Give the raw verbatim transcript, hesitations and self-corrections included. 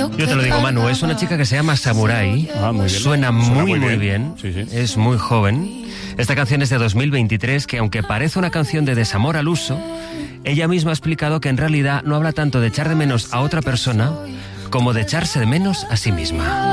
Yo te lo digo, Manu, es una chica que se llama Samurai. Ah, muy bien. Suena muy, Suena muy muy bien. bien. Sí, sí. Es muy joven. Esta canción es de dos mil veintitrés, que aunque parece una canción de desamor al uso, ella misma ha explicado que en realidad no habla tanto de echar de menos a otra persona como de echarse de menos a sí misma.